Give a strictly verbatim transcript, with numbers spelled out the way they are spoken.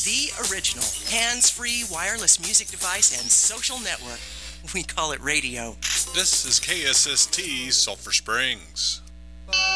the original hands-free wireless music device and social network. We call it radio. This is K S S T Sulphur Springs.